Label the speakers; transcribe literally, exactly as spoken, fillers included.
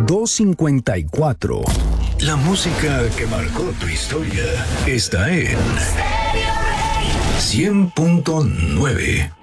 Speaker 1: dos cincuenta y cuatro. La música que marcó tu historia está en cien punto nueve.